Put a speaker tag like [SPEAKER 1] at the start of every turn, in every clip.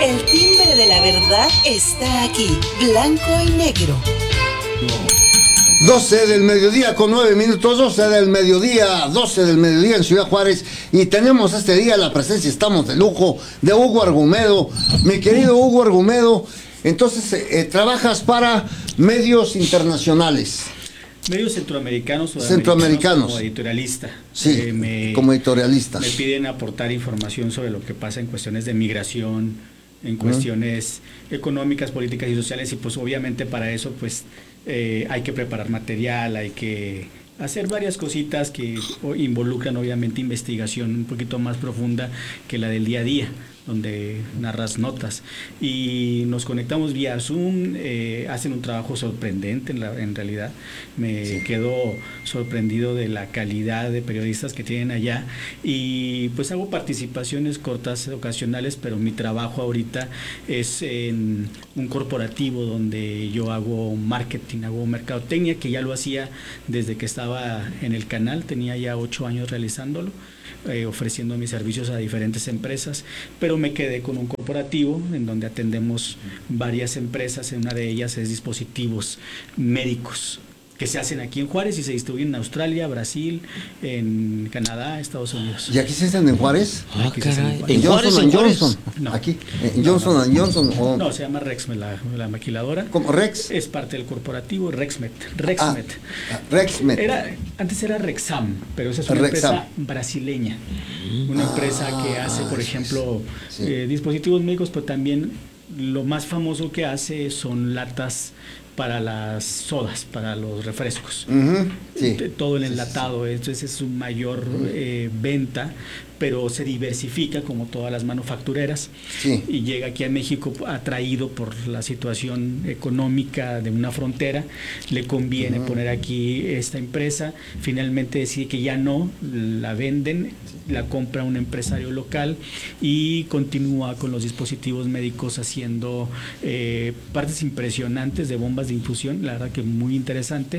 [SPEAKER 1] El timbre de la verdad está aquí, blanco y negro.
[SPEAKER 2] 12 del mediodía con 9 minutos, 12 del mediodía en Ciudad Juárez, y tenemos este día la presencia, estamos de lujo, de Hugo Argumedo. Mi querido Hugo Argumedo, entonces trabajas para medios internacionales.
[SPEAKER 3] Medios centroamericanos. Como editorialista.
[SPEAKER 2] Sí, como editorialista.
[SPEAKER 3] Me piden aportar información sobre lo que pasa en cuestiones de migración, en cuestiones económicas, políticas y sociales, y pues obviamente para eso pues hay que preparar material, hay que hacer varias cositas que involucran obviamente investigación un poquito más profunda que la del día a día, donde narras notas, y nos conectamos vía Zoom. Hacen un trabajo sorprendente en realidad. Me quedo sorprendido de la calidad de periodistas que tienen allá, y pues hago participaciones cortas, ocasionales, pero mi trabajo ahorita es en un corporativo donde yo hago marketing, hago mercadotecnia, que ya lo hacía desde que estaba en el canal, tenía ya 8 años realizándolo, ofreciendo mis servicios a diferentes empresas, pero me quedé con un corporativo en donde atendemos varias empresas. En una de ellas es dispositivos médicos que se hacen aquí en Juárez y se distribuyen en Australia, Brasil, en Canadá, Estados Unidos.
[SPEAKER 2] ¿Y aquí se hacen en Juárez?
[SPEAKER 4] Caray.
[SPEAKER 2] ¿En Johnson & Johnson?
[SPEAKER 3] No.
[SPEAKER 2] ¿Aquí? ¿En Johnson & Johnson? ¿O?
[SPEAKER 3] No, se llama Rexmed, la maquiladora.
[SPEAKER 2] ¿Cómo? ¿Rex?
[SPEAKER 3] Es parte del corporativo Rexmed.
[SPEAKER 2] Rexmed.
[SPEAKER 3] Antes era Rexam, pero esa es una empresa brasileña. Una empresa que hace, por ejemplo, dispositivos médicos, pero también lo más famoso que hace son latas para las sodas, para los refrescos. Todo el enlatado, entonces es su mayor venta, pero se diversifica como todas las manufactureras, y llega aquí a México atraído por la situación económica de una frontera. Le conviene poner aquí esta empresa, finalmente decide que ya no, la venden, la compra un empresario local y continúa con los dispositivos médicos haciendo partes impresionantes de bombas de infusión, la verdad que muy interesante.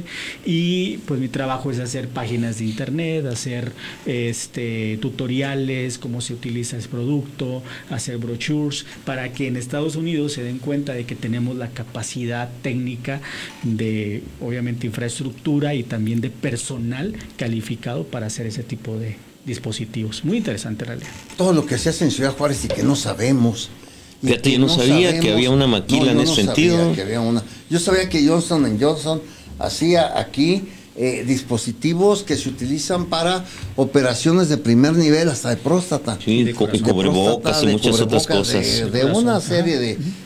[SPEAKER 3] Y pues mi trabajo es hacer páginas de internet, hacer tutoriales, cómo se utiliza ese producto, hacer brochures, para que en Estados Unidos se den cuenta de que tenemos la capacidad técnica de, obviamente, infraestructura y también de personal calificado para hacer ese tipo de dispositivos. Muy interesante en realidad.
[SPEAKER 2] Todo lo que se hace en Ciudad Juárez y que no sabemos.
[SPEAKER 4] Fíjate, yo no sabía que había una maquila en ese sentido.
[SPEAKER 2] Yo sabía que Johnson & Johnson hacía aquí dispositivos que se utilizan para operaciones de primer nivel, hasta de próstata.
[SPEAKER 4] Sí, y cubrebocas y muchas otras cosas.
[SPEAKER 2] De una serie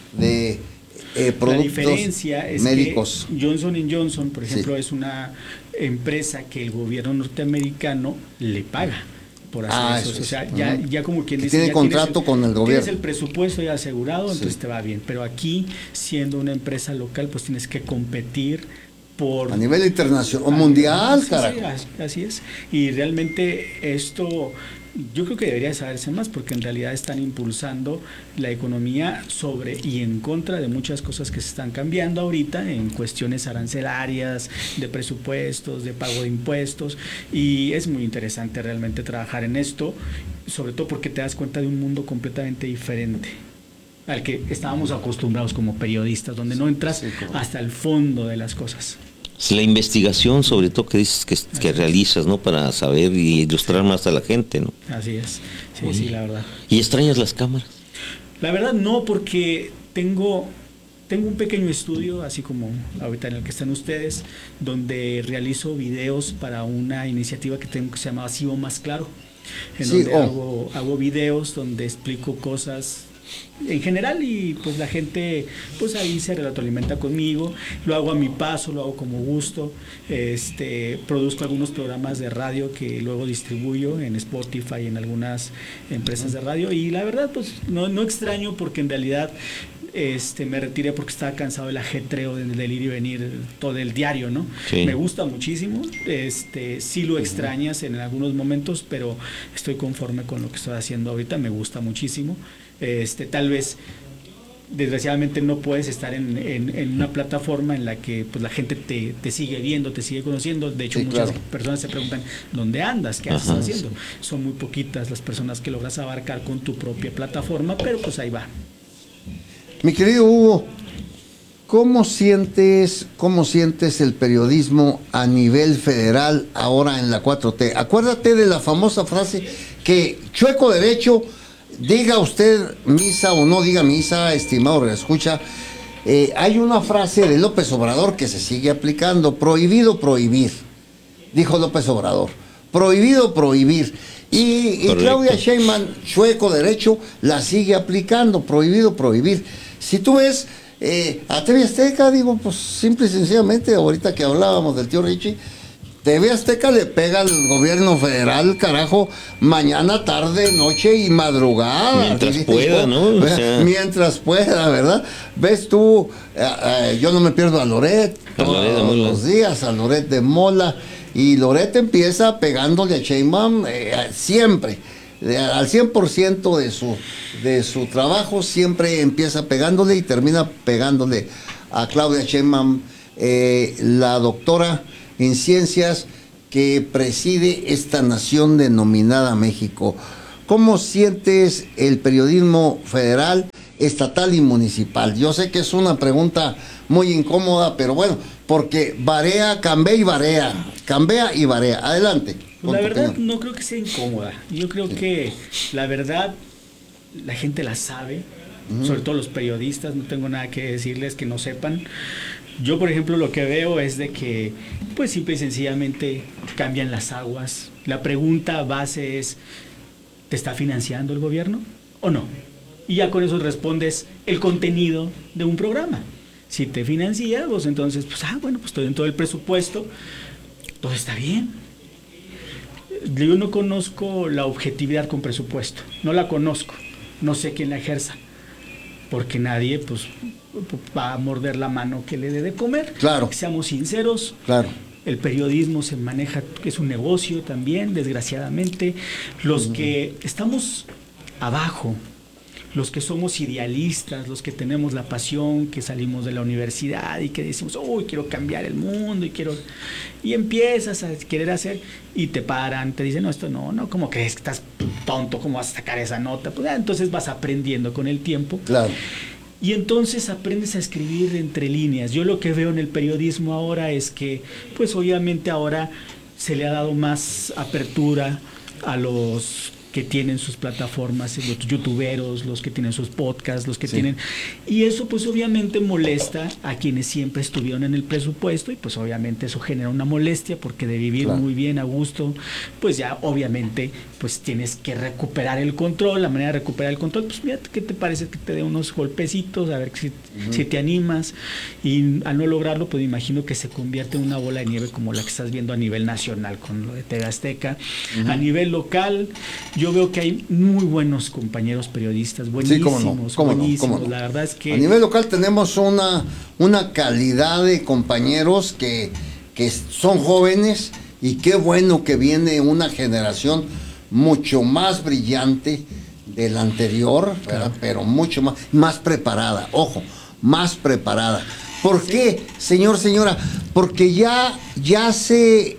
[SPEAKER 2] de productos
[SPEAKER 3] la diferencia es
[SPEAKER 2] médicos.
[SPEAKER 3] Que Johnson & Johnson, por ejemplo, es una empresa que el gobierno norteamericano le paga por hacer eso. O sea, ya como quien dice,
[SPEAKER 2] tiene contrato con el gobierno.
[SPEAKER 3] Tienes el presupuesto ya asegurado, entonces te va bien. Pero aquí, siendo una empresa local, pues tienes que competir a
[SPEAKER 2] nivel internacional o mundial, carajo.
[SPEAKER 3] Sí, así es. Y realmente esto yo creo que debería saberse más, porque en realidad están impulsando la economía sobre y en contra de muchas cosas que se están cambiando ahorita en cuestiones arancelarias, de presupuestos, de pago de impuestos, y es muy interesante realmente trabajar en esto, sobre todo porque te das cuenta de un mundo completamente diferente al que estábamos acostumbrados como periodistas, donde no entras hasta el fondo de las cosas.
[SPEAKER 4] La investigación, sobre todo, que dices que realizas, ¿no? Para saber y ilustrar más a la gente, ¿no?
[SPEAKER 3] Así es, sí, la verdad.
[SPEAKER 4] ¿Y extrañas las cámaras?
[SPEAKER 3] La verdad no, porque tengo un pequeño estudio, así como ahorita en el que están ustedes, donde realizo videos para una iniciativa que tengo que se llama SEO Más Claro, en donde hago videos donde explico cosas en general, y pues la gente pues ahí se retroalimenta conmigo. Lo hago a mi paso, lo hago como gusto. Produzco algunos programas de radio que luego distribuyo en Spotify, en algunas empresas de radio, y la verdad pues no extraño, porque en realidad me retiré porque estaba cansado del ajetreo, del ir y venir todo el diario, ¿no? Sí. Me gusta muchísimo, sí lo extrañas en algunos momentos, pero estoy conforme con lo que estoy haciendo ahorita, me gusta muchísimo. Tal vez desgraciadamente no puedes estar en una plataforma en la que pues la gente te sigue viendo, te sigue conociendo. De hecho, muchas personas se preguntan ¿dónde andas? ¿Qué estás haciendo? Son muy poquitas las personas que logras abarcar con tu propia plataforma, pero pues ahí va.
[SPEAKER 2] Mi querido Hugo, ¿cómo sientes el periodismo a nivel federal ahora en la 4T? Acuérdate de la famosa frase que chueco derecho, diga usted misa o no diga misa, estimado escucha, hay una frase de López Obrador que se sigue aplicando: prohibido prohibir, dijo López Obrador, prohibido prohibir. Y Claudia Sheinbaum, chueco derecho, la sigue aplicando, prohibido prohibir. Si tú ves a TV Azteca, digo, pues simple y sencillamente, ahorita que hablábamos del tío Richie, TV Azteca le pega al gobierno federal, carajo, mañana, tarde, noche y madrugada.
[SPEAKER 4] Mientras pueda, ¿no? O sea,
[SPEAKER 2] mientras pueda, ¿verdad? Ves tú, yo no me pierdo a Loret todos los días, a Loret de Mola, y Loret empieza pegándole a Sheinbaum siempre, al 100% de su trabajo, siempre empieza pegándole y termina pegándole a Claudia Sheinbaum, la doctora en ciencias que preside esta nación denominada México. ¿Cómo sientes el periodismo federal, estatal y municipal? Yo sé que es una pregunta muy incómoda, pero bueno, porque cambia y varea. Adelante.
[SPEAKER 3] Pues la verdad no creo que sea incómoda. Yo creo que la verdad la gente la sabe, sobre todo los periodistas, no tengo nada que decirles que no sepan. Yo, por ejemplo, lo que veo es de que, pues simple y sencillamente cambian las aguas. La pregunta base es, ¿te está financiando el gobierno o no? Y ya con eso respondes el contenido de un programa. Si te financia, pues entonces, pues, bueno, pues estoy dentro del presupuesto, todo está bien. Yo no conozco la objetividad con presupuesto, no la conozco, no sé quién la ejerza, porque nadie, pues, va a morder la mano que le dé de comer.
[SPEAKER 2] Claro.
[SPEAKER 3] Seamos sinceros.
[SPEAKER 2] Claro.
[SPEAKER 3] El periodismo se maneja, es un negocio también, desgraciadamente. Los que estamos abajo, los que somos idealistas, los que tenemos la pasión, que salimos de la universidad y que decimos, uy, quiero cambiar el mundo y empiezas a querer hacer y te paran, te dicen, no, esto no, ¿cómo crees que estás tonto? ¿Cómo vas a sacar esa nota? Pues entonces vas aprendiendo con el tiempo.
[SPEAKER 2] Claro.
[SPEAKER 3] Y entonces aprendes a escribir entre líneas. Yo lo que veo en el periodismo ahora es que, pues obviamente ahora se le ha dado más apertura a los que tienen sus plataformas, los youtuberos, los que tienen sus podcasts, los que tienen... Y eso pues obviamente molesta a quienes siempre estuvieron en el presupuesto y pues obviamente eso genera una molestia porque de vivir muy bien, a gusto, pues ya obviamente pues tienes que recuperar el control. La manera de recuperar el control, pues mira, ¿qué te parece que te dé unos golpecitos? A ver si te animas. Y al no lograrlo, pues imagino que se convierte en una bola de nieve como la que estás viendo a nivel nacional con lo de TV Azteca. A nivel local, yo veo que hay muy buenos compañeros periodistas, buenísimos, buenísimos. La verdad es que...
[SPEAKER 2] A nivel local tenemos una calidad de compañeros que son jóvenes y qué bueno que viene una generación mucho más brillante de la anterior, ¿verdad? Pero mucho más preparada, ojo, más preparada. ¿Por qué, señora? Porque ya se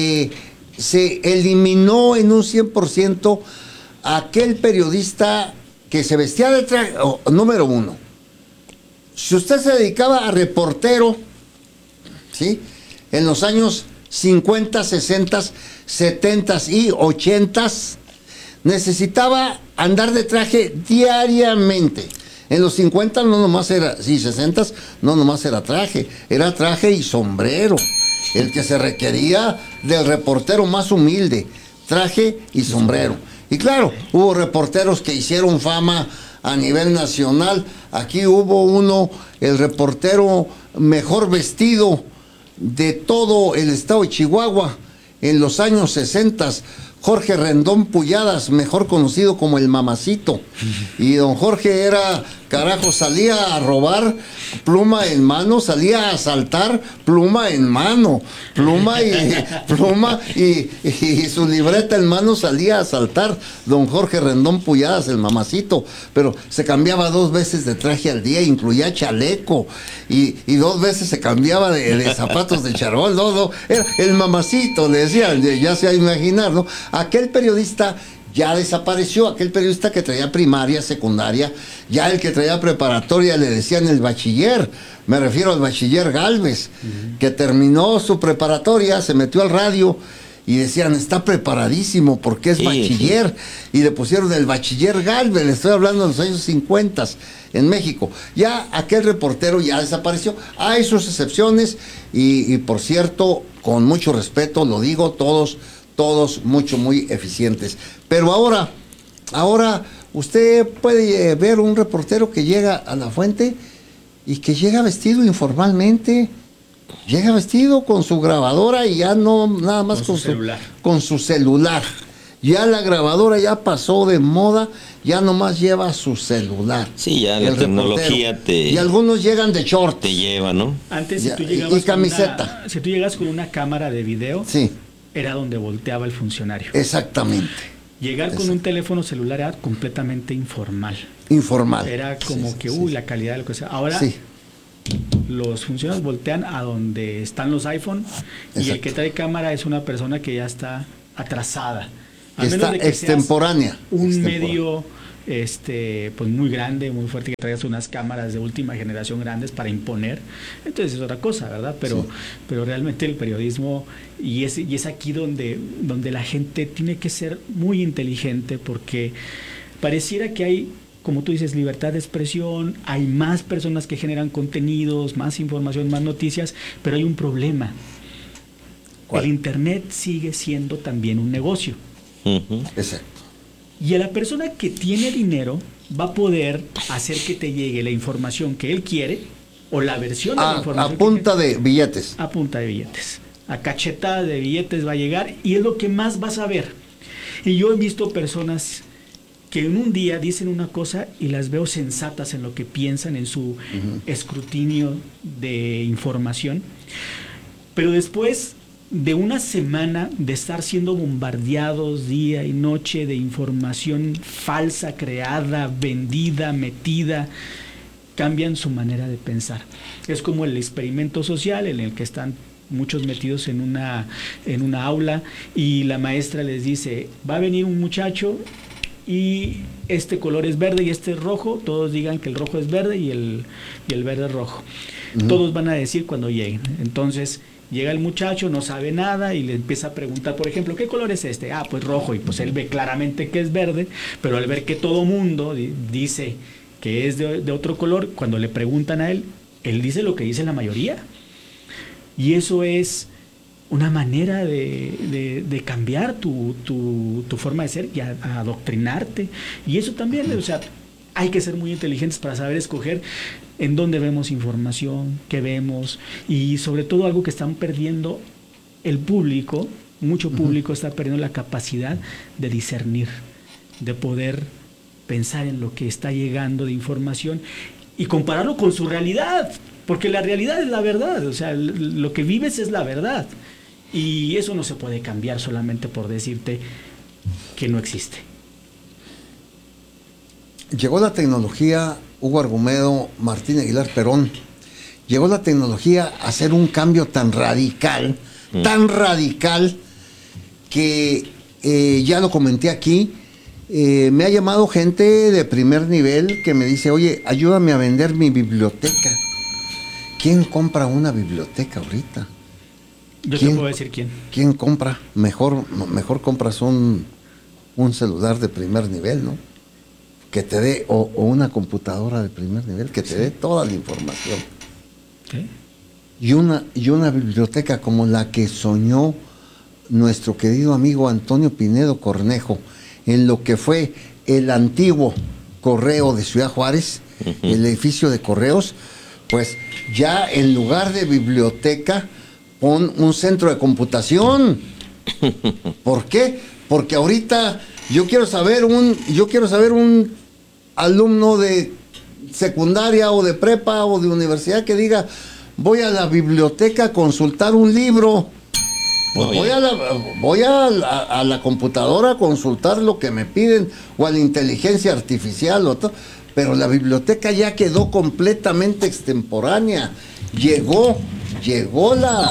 [SPEAKER 2] eliminó en un 100% aquel periodista que se vestía de traje, número uno. Si usted se dedicaba a reportero, ¿sí?, en los años 50, 60, 70 y 80, necesitaba andar de traje diariamente. En los 50 no nomás era, 60 no nomás era traje y sombrero. El que se requería del reportero más humilde, traje y sombrero. Y claro, hubo reporteros que hicieron fama a nivel nacional. Aquí hubo uno, el reportero mejor vestido de todo el estado de Chihuahua en los años 60, Jorge Rendón Pulladas, mejor conocido como el Mamacito. Y don Jorge era, carajo, salía a robar pluma en mano, salía a asaltar pluma en mano, pluma y su libreta en mano, salía a asaltar don Jorge Rendón Pulladas, el Mamacito. Pero se cambiaba 2 veces de traje al día, incluía chaleco, y 2 veces se cambiaba de zapatos de charol. No, era el Mamacito, le decían, ya se va a imaginar, ¿no? Aquel periodista ya desapareció. Aquel periodista que traía primaria, secundaria, ya el que traía preparatoria le decían el bachiller. Me refiero al bachiller Gálvez, que terminó su preparatoria, se metió al radio y decían, está preparadísimo porque es bachiller. Y le pusieron el bachiller Gálvez, le estoy hablando de los años 50 en México. Ya aquel reportero ya desapareció. Hay sus excepciones y por cierto, con mucho respeto, lo digo, todos muy eficientes. Pero ahora usted puede ver un reportero que llega a la fuente y que llega vestido informalmente, llega vestido con su grabadora y ya no nada más con su celular. Ya la grabadora ya pasó de moda, ya nomás lleva su celular.
[SPEAKER 4] Sí, ya la tecnología
[SPEAKER 2] y algunos llegan de short.
[SPEAKER 4] Te lleva, ¿no?
[SPEAKER 3] Antes
[SPEAKER 2] ya,
[SPEAKER 3] si tú llegabas
[SPEAKER 2] y camiseta.
[SPEAKER 3] si tú llegas con una cámara de video,
[SPEAKER 2] sí,
[SPEAKER 3] era donde volteaba el funcionario.
[SPEAKER 2] Exactamente.
[SPEAKER 3] Llegar con un teléfono celular era completamente informal. Era como la calidad de lo que sea. Ahora los funcionarios voltean a donde están los iPhone. Exacto. Y el que trae cámara es una persona que ya está atrasada.
[SPEAKER 2] Que está extemporánea.
[SPEAKER 3] Un medio pues muy grande, muy fuerte, que traigas unas cámaras de última generación grandes para imponer. Entonces es otra cosa, ¿verdad? Pero realmente el periodismo, y es aquí donde la gente tiene que ser muy inteligente, porque pareciera que hay, como tú dices, libertad de expresión, hay más personas que generan contenidos, más información, más noticias, pero hay un problema. ¿Cuál? El Internet sigue siendo también un negocio.
[SPEAKER 2] Exacto.
[SPEAKER 3] Y a la persona que tiene dinero va a poder hacer que te llegue la información que él quiere, o la versión de la información.
[SPEAKER 2] A punta de billetes.
[SPEAKER 3] A punta de billetes. A cachetada de billetes va a llegar, y es lo que más vas a ver. Y yo he visto personas que en un día dicen una cosa y las veo sensatas en lo que piensan, en su escrutinio de información, pero después de una semana de estar siendo bombardeados día y noche de información falsa, creada, vendida, metida, cambian su manera de pensar. Es como el experimento social en el que están muchos metidos en una aula, y la maestra les dice, va a venir un muchacho y este color es verde y este es rojo, todos digan que el rojo es verde y el verde es rojo. Todos van a decir cuando lleguen. Entonces llega el muchacho, no sabe nada, y le empieza a preguntar, por ejemplo, ¿qué color es este? Pues rojo. Y pues él ve claramente que es verde, pero al ver que todo mundo dice que es de otro color, cuando le preguntan a él, él dice lo que dice la mayoría. Y eso es una manera de cambiar tu forma de ser y a adoctrinarte. Y eso también, o sea, hay que ser muy inteligentes para saber escoger en dónde vemos información, qué vemos, y sobre todo algo que están perdiendo el público, mucho público está perdiendo la capacidad de discernir, de poder pensar en lo que está llegando de información y compararlo con su realidad, porque la realidad es la verdad, o sea, lo que vives es la verdad, y eso no se puede cambiar solamente por decirte que no existe.
[SPEAKER 2] Llegó la tecnología, Hugo Argumedo, Martín Aguilar Perón, llegó la tecnología a hacer un cambio tan radical, que ya lo comenté aquí, me ha llamado gente de primer nivel que me dice, oye, ayúdame a vender mi biblioteca. ¿Quién compra una biblioteca ahorita?
[SPEAKER 3] Yo te puedo decir quién.
[SPEAKER 2] ¿Quién compra? Mejor compras un celular de primer nivel, ¿no? Que te dé, o una computadora de primer nivel, que te dé toda la información.
[SPEAKER 3] ¿Sí?
[SPEAKER 2] Y una biblioteca como la que soñó nuestro querido amigo Antonio Pinedo Cornejo, en lo que fue el antiguo correo de Ciudad Juárez, el edificio de correos, pues ya en lugar de biblioteca, pon un centro de computación. ¿Por qué? Porque ahorita yo quiero saber un alumno de secundaria o de prepa o de universidad que diga, voy a la biblioteca a consultar un libro. Pues voy a la computadora a consultar lo que me piden, o a la inteligencia artificial o todo. Pero la biblioteca ya quedó completamente extemporánea. Llegó llegó la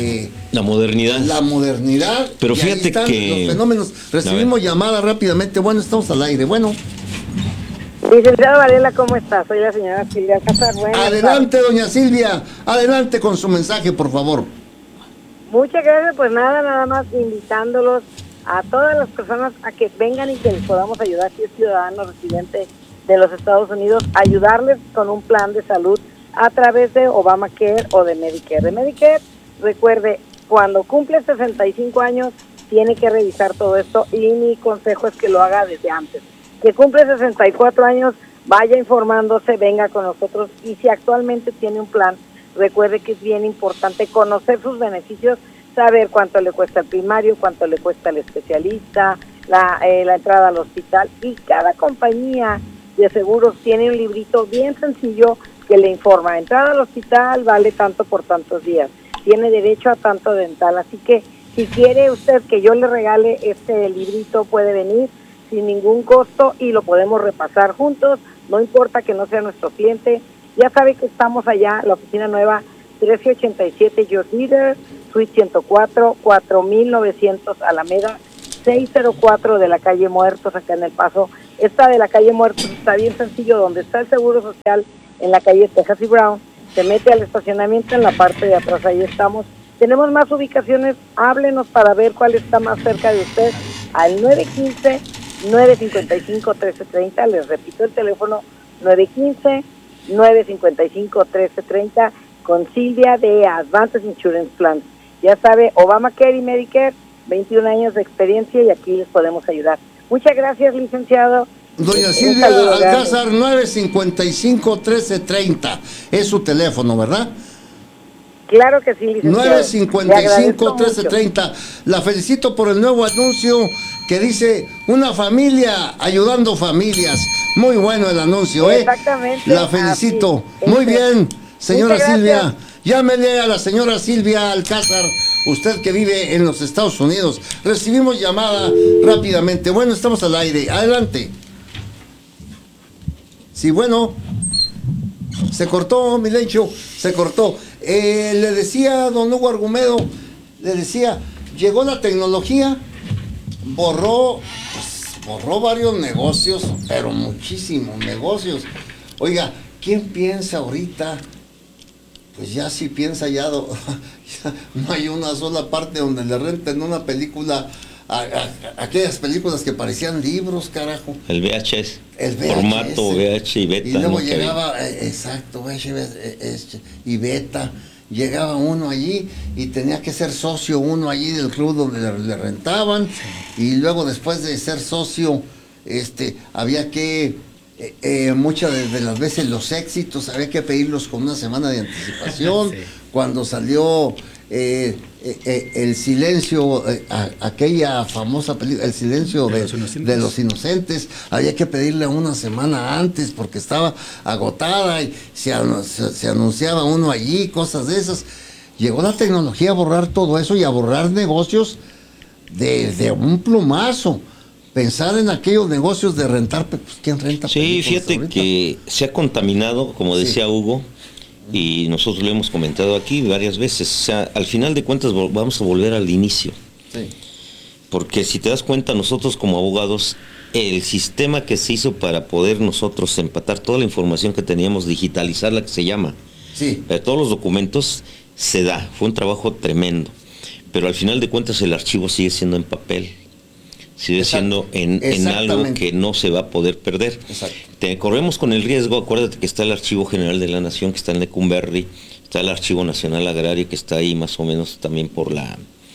[SPEAKER 2] modernidad.
[SPEAKER 4] Pero
[SPEAKER 2] y ahí
[SPEAKER 4] fíjate
[SPEAKER 2] están
[SPEAKER 4] que
[SPEAKER 2] los fenómenos. Recibimos llamada rápidamente. Bueno, estamos al aire. Bueno.
[SPEAKER 5] Licenciado Varela, ¿cómo está? Soy la señora Silvia Alcázar.
[SPEAKER 2] Adelante, doña Silvia. Adelante con su mensaje, por favor.
[SPEAKER 5] Muchas gracias. Pues nada más invitándolos a todas las personas a que vengan y que les podamos ayudar, si es ciudadano residente de los Estados Unidos, ayudarles con un plan de salud a través de Obamacare o de Medicare. De Medicare, recuerde, cuando cumple 65 años, tiene que revisar todo esto y mi consejo es que lo haga desde antes. Que cumple 64 años, vaya informándose, venga con nosotros y si actualmente tiene un plan, recuerde que es bien importante conocer sus beneficios, saber cuánto le cuesta el primario, cuánto le cuesta el especialista, la entrada al hospital y cada compañía de seguros tiene un librito bien sencillo que le informa, entrada al hospital vale tanto por tantos días, tiene derecho a tanto dental, así que si quiere usted que yo le regale este librito puede venir sin ningún costo y lo podemos repasar juntos, no importa que no sea nuestro cliente, ya sabe que estamos allá, la oficina nueva 1387 George Leader, Suite 104, 4900 Alameda, 604 de la calle Muertos, acá en El Paso. Esta de la calle Muertos está bien sencillo, donde está el Seguro Social, en la calle Texas y Brown, se mete al estacionamiento en la parte de atrás, ahí estamos. Tenemos más ubicaciones, háblenos para ver cuál está más cerca de usted, al 915-955-1330, les repito el teléfono, 915-955-1330, con Silvia de Advantage Insurance Plans. Ya sabe, Obamacare y Medicare, 21 años de experiencia y aquí les podemos ayudar. Muchas gracias, licenciado.
[SPEAKER 2] Doña Silvia Alcázar, 955-1330, es su teléfono, ¿verdad?
[SPEAKER 5] Claro que sí, licenciado.
[SPEAKER 2] 955-1330. La felicito por el nuevo anuncio que dice una familia ayudando familias. Muy bueno el anuncio, ¿eh?
[SPEAKER 5] Exactamente.
[SPEAKER 2] La felicito. Muy bien, señora Silvia. Llámele a la señora Silvia Alcázar, usted que vive en los Estados Unidos. Recibimos llamada rápidamente. Bueno, estamos al aire. Adelante. Sí, bueno. Se cortó, Milencio, se cortó. Le decía a don Hugo Argumedo, le decía, llegó la tecnología, borró varios negocios, pero muchísimos negocios. Oiga, ¿quién piensa ahorita? Pues ya sí piensa ya no hay una sola parte donde le renten una película, aquellas películas que parecían libros, carajo.
[SPEAKER 4] El VHS.
[SPEAKER 2] El VHS.
[SPEAKER 4] Formato VH y beta.
[SPEAKER 2] Y luego
[SPEAKER 4] ¿no?
[SPEAKER 2] llegaba, exacto, VHS y beta. Llegaba uno allí y tenía que ser socio uno allí del club donde le rentaban. Y luego después de ser socio, había que, muchas de las veces los éxitos, había que pedirlos con una semana de anticipación. Sí. Cuando salió El Silencio, aquella famosa película, El Silencio de los Inocentes, había que pedirle una semana antes porque estaba agotada y se anunciaba uno allí, cosas de esas. Llegó la tecnología a borrar todo eso y a borrar negocios de un plumazo. Pensar en aquellos negocios de rentar, pues ¿quién renta?
[SPEAKER 4] Sí, fíjate ahorita? Que se ha contaminado, como decía Hugo, y nosotros lo hemos comentado aquí varias veces. O sea, al final de cuentas vamos a volver al inicio. Sí. Porque si te das cuenta, nosotros como abogados, el sistema que se hizo para poder nosotros empatar toda la información que teníamos, digitalizar la que se llama, todos los documentos, se da. Fue un trabajo tremendo. Pero al final de cuentas el archivo sigue siendo en papel. Sigue siendo en algo que no se va a poder perder. Corremos con el riesgo, acuérdate que está el Archivo General de la Nación, que está en Lecumberri, está el Archivo Nacional Agrario, que está ahí más o menos también por la...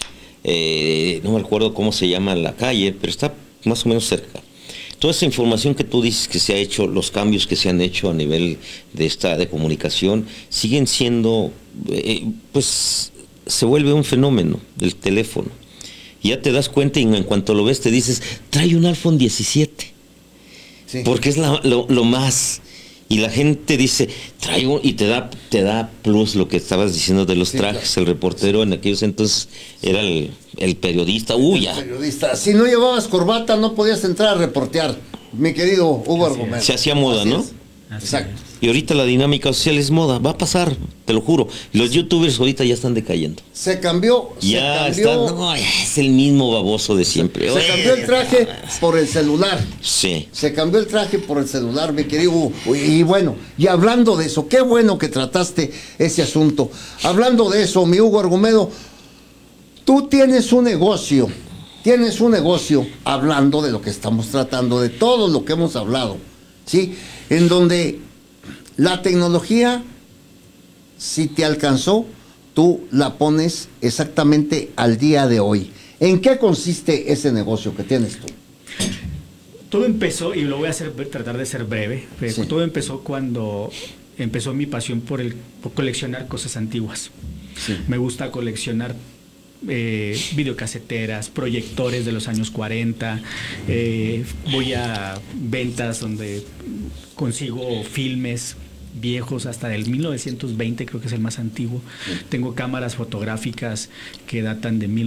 [SPEAKER 4] no me acuerdo cómo se llama la calle, pero está más o menos cerca. Toda esa información que tú dices que se ha hecho, los cambios que se han hecho a nivel de comunicación, siguen siendo, pues se vuelve un fenómeno del teléfono. Ya te das cuenta y en cuanto lo ves te dices, trae un iPhone 17. Sí. Porque es lo más. Y la gente dice, traigo, y te da plus lo que estabas diciendo de los trajes. Claro. El reportero en aquellos entonces era el periodista.
[SPEAKER 2] Periodista. Si no llevabas corbata no podías entrar a reportear, mi querido Hugo Argumedo.
[SPEAKER 4] Se hacía moda, ¿no?
[SPEAKER 2] Exacto.
[SPEAKER 4] Y ahorita la dinámica social es moda, va a pasar, te lo juro. Los youtubers ahorita ya están decayendo.
[SPEAKER 2] Se cambió.
[SPEAKER 4] No, es el mismo baboso de siempre.
[SPEAKER 2] Se cambió el traje por el celular.
[SPEAKER 4] Sí.
[SPEAKER 2] Se cambió el traje por el celular, mi querido Hugo. Y bueno, y hablando de eso, qué bueno que trataste ese asunto. Hablando de eso, mi Hugo Argumedo, tú tienes un negocio, hablando de lo que estamos tratando, de todo lo que hemos hablado, ¿sí? En donde la tecnología, si te alcanzó, tú la pones exactamente al día de hoy. ¿En qué consiste ese negocio que tienes tú?
[SPEAKER 3] Todo empezó, y lo voy a tratar de ser breve,
[SPEAKER 2] Sí.
[SPEAKER 3] todo empezó cuando empezó mi pasión por coleccionar cosas antiguas.
[SPEAKER 2] Sí.
[SPEAKER 3] Me gusta coleccionar videocaseteras, proyectores de los años 40, voy a ventas donde consigo filmes viejos hasta del 1920, creo que es el más antiguo. Tengo cámaras fotográficas que datan de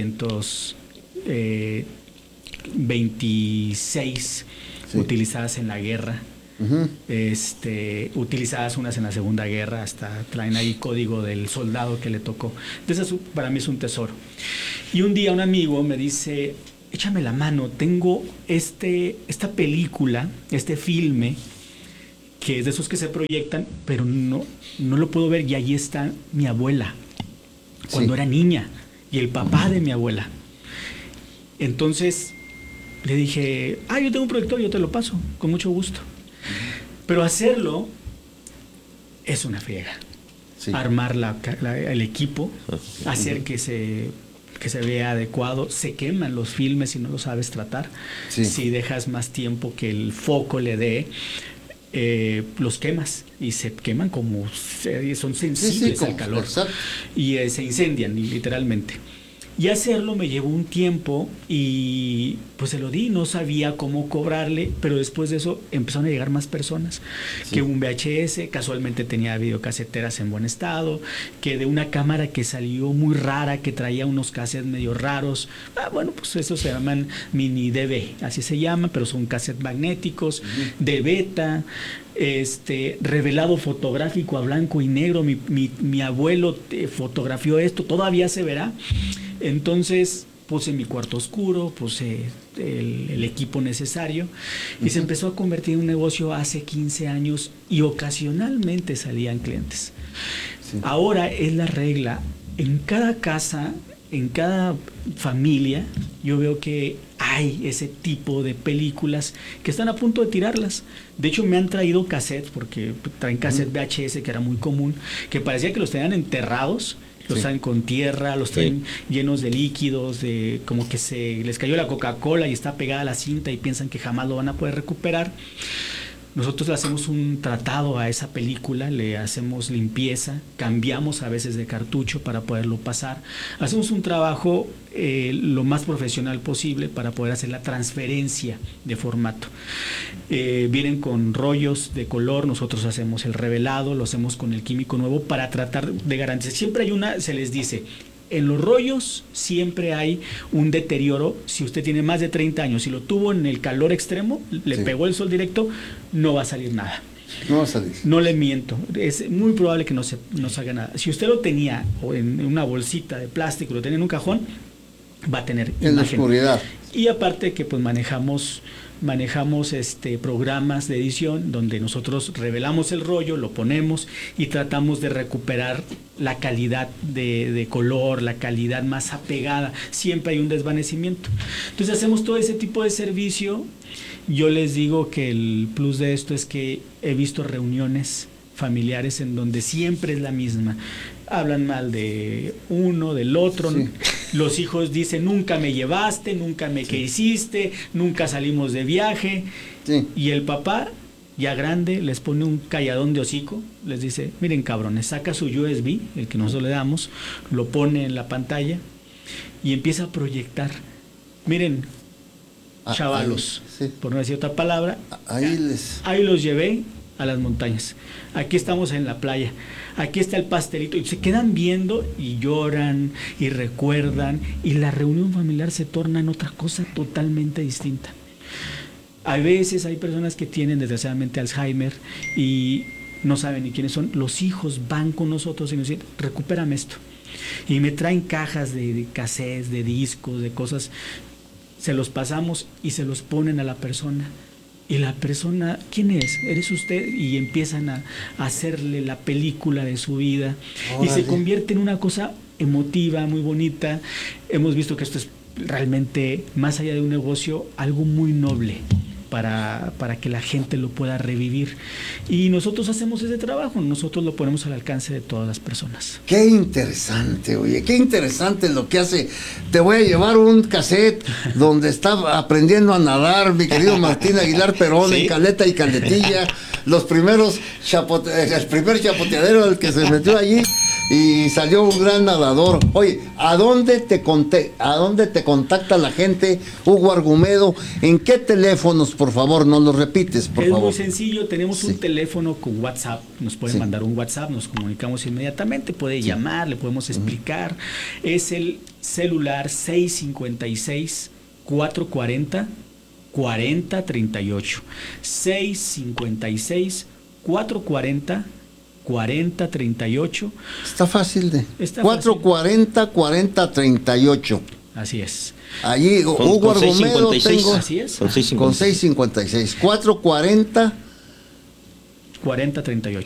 [SPEAKER 3] 1926,
[SPEAKER 2] Sí.
[SPEAKER 3] utilizadas en la guerra.
[SPEAKER 2] Uh-huh.
[SPEAKER 3] Utilizadas unas en la Segunda Guerra, hasta traen ahí código del soldado que le tocó. Entonces para mí es un tesoro. Y un día un amigo me dice, échame la mano, tengo esta película, este filme, que es de esos que se proyectan, pero no lo puedo ver, y allí está mi abuela, cuando
[SPEAKER 2] Sí.
[SPEAKER 3] era niña, y el papá de mi abuela. Entonces le dije, yo tengo un proyector, yo te lo paso, con mucho gusto. Pero hacerlo es una friega.
[SPEAKER 2] Sí.
[SPEAKER 3] Armar el equipo, hacer que se vea adecuado. Se queman los filmes si no lo sabes tratar.
[SPEAKER 2] Sí.
[SPEAKER 3] Si dejas más tiempo que el foco le dé, los quemas. Y se queman como... son sensibles al calor.
[SPEAKER 2] Exacto.
[SPEAKER 3] Y se incendian, literalmente. Y hacerlo me llevó un tiempo y pues se lo di, no sabía cómo cobrarle, pero después de eso empezaron a llegar más personas,
[SPEAKER 2] Sí.
[SPEAKER 3] que un VHS, casualmente tenía videocaseteras en buen estado, que de una cámara que salió muy rara, que traía unos cassettes medio raros, bueno, pues esos se llaman mini DV, así se llaman, pero son cassettes magnéticos, de beta, revelado fotográfico a blanco y negro, mi abuelo fotografió esto, todavía se verá. Entonces puse mi cuarto oscuro, puse el equipo necesario y se empezó a convertir en un negocio hace 15 años y ocasionalmente salían clientes.
[SPEAKER 2] Sí.
[SPEAKER 3] Ahora es la regla, en cada casa, en cada familia, yo veo que hay ese tipo de películas que están a punto de tirarlas. De hecho, me han traído cassettes, porque traen cassette VHS, que era muy común, que parecía que los tenían enterrados. Los
[SPEAKER 2] Sí.
[SPEAKER 3] traen con tierra, los traen llenos de líquidos, como que se les cayó la Coca-Cola y está pegada a la cinta y piensan que jamás lo van a poder recuperar. Nosotros le hacemos un tratado a esa película, le hacemos limpieza, cambiamos a veces de cartucho para poderlo pasar. Hacemos un trabajo lo más profesional posible para poder hacer la transferencia de formato. Vienen con rollos de color, nosotros hacemos el revelado, lo hacemos con el químico nuevo para tratar de garantizar. Siempre hay se les dice, en los rollos siempre hay un deterioro. Si usted tiene más de 30 años y lo tuvo en el calor extremo, le
[SPEAKER 2] Sí.
[SPEAKER 3] pegó el sol directo, no va a salir nada.
[SPEAKER 2] No va a salir.
[SPEAKER 3] No le miento, es muy probable que no salga nada. Si usted lo tenía en una bolsita de plástico, lo tenía en un cajón, va a tener
[SPEAKER 2] En la
[SPEAKER 3] imagen.
[SPEAKER 2] oscuridad.
[SPEAKER 3] Y aparte que pues manejamos programas de edición donde nosotros revelamos el rollo, lo ponemos y tratamos de recuperar la calidad de color, la calidad más apegada. Siempre hay un desvanecimiento. Entonces hacemos todo ese tipo de servicio. Yo les digo que el plus de esto es que he visto reuniones familiares en donde siempre es la misma. Hablan mal de uno, del otro.
[SPEAKER 2] Sí.
[SPEAKER 3] Los hijos dicen, nunca me llevaste, nunca me que hiciste, nunca salimos de viaje.
[SPEAKER 2] Sí.
[SPEAKER 3] Y el papá, ya grande, les pone un calladón de hocico, les dice, miren cabrones, saca su USB, el que nosotros le damos, lo pone en la pantalla y empieza a proyectar. Miren, chavalos,
[SPEAKER 2] ahí, sí.
[SPEAKER 3] por no decir otra palabra,
[SPEAKER 2] Ahí
[SPEAKER 3] los llevé a las montañas. Aquí estamos en la playa. Aquí está el pastelito. Y se quedan viendo y lloran y recuerdan. Y la reunión familiar se torna en otra cosa totalmente distinta. A veces hay personas que tienen desgraciadamente Alzheimer y no saben ni quiénes son. Los hijos van con nosotros y nos dicen, recupérame esto. Y me traen cajas de cassettes, de discos, de cosas. Se los pasamos y se los ponen a la persona. Y la persona, ¿quién es? ¿Eres usted? Y empiezan a hacerle la película de su vida.
[SPEAKER 2] Órale.
[SPEAKER 3] Y se convierte en una cosa emotiva, muy bonita. Hemos visto que esto es realmente, más allá de un negocio, algo muy noble para que la gente lo pueda revivir. Y nosotros hacemos ese trabajo, nosotros lo ponemos al alcance de todas las personas.
[SPEAKER 2] Qué interesante, oye, qué interesante lo que hace. Te voy a llevar un cassette donde está aprendiendo a nadar mi querido Martín Aguilar Perón,
[SPEAKER 4] ¿Sí?
[SPEAKER 2] en Caleta y Caletilla, el primer chapoteadero del que se metió allí y salió un gran nadador. Oye, ¿a dónde te contacta la gente, Hugo Argumedo? ¿En qué teléfonos, por favor? ¿Nos lo repites, por favor?
[SPEAKER 3] Es muy sencillo, tenemos un teléfono con WhatsApp, nos pueden
[SPEAKER 2] Sí.
[SPEAKER 3] mandar un WhatsApp, nos comunicamos inmediatamente, puede llamar, le podemos explicar. Es el celular 656 440 4038. 656 440 4038.
[SPEAKER 2] Está fácil de.
[SPEAKER 3] Está
[SPEAKER 2] 440-4038.
[SPEAKER 3] Así es.
[SPEAKER 2] Allí, Hugo
[SPEAKER 4] con
[SPEAKER 2] Argumedo
[SPEAKER 4] 656.
[SPEAKER 2] tengo.
[SPEAKER 3] Así es.
[SPEAKER 4] Con
[SPEAKER 2] Con 656. 440.
[SPEAKER 3] 4038.